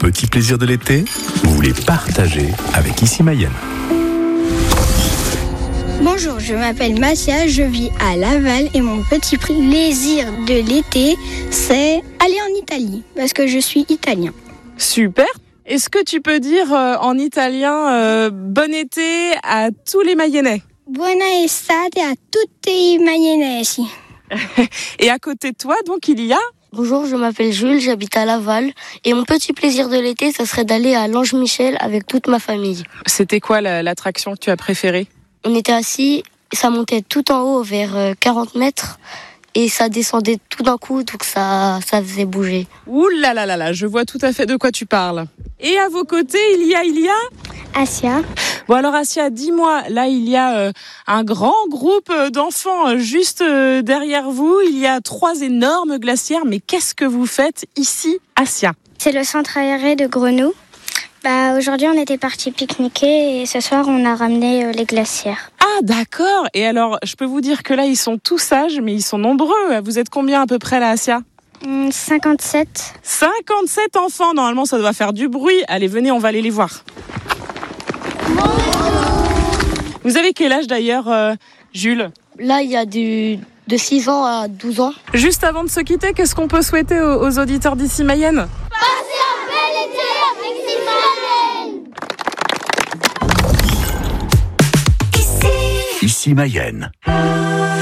petits plaisirs de l'été, vous les partagez avec Ici Mayenne. Bonjour, je m'appelle Massia, je vis à Laval et mon petit plaisir de l'été, c'est aller en Italie, parce que je suis italien. Super. Est-ce que tu peux dire en italien bon été à tous les Mayennais? Buona estate a tutti i Mayennesi. Et à côté de toi, donc, il y a... Bonjour, je m'appelle Jules, j'habite à Laval. Et mon petit plaisir de l'été, ça serait d'aller à l'Ange Michel avec toute ma famille. C'était quoi l'attraction que tu as préférée? On était assis, ça montait tout en haut vers 40 mètres. Et ça descendait tout d'un coup, donc ça faisait bouger. Ouh là là là là, je vois tout à fait de quoi tu parles. Et à vos côtés, il y a... Assia. Bon alors Assia, dis-moi, là il y a un grand groupe d'enfants juste derrière vous. Il y a 3 énormes glacières, mais qu'est-ce que vous faites ici, Assia? C'est le centre aéré de Grenoble. Aujourd'hui, on était partis pique-niquer et ce soir, on a ramené les glacières. Ah d'accord, et alors je peux vous dire que là ils sont tous sages, mais ils sont nombreux. Vous êtes combien à peu près là, Assia? 57. 57 enfants, normalement ça doit faire du bruit. Allez, venez, on va aller les voir. Vous avez quel âge d'ailleurs, Jules? Là, il y a de 6 ans à 12 ans. Juste avant de se quitter, qu'est-ce qu'on peut souhaiter aux auditeurs d'Ici Mayenne? Passez un bel été avec Ici Mayenne. Ici Mayenne.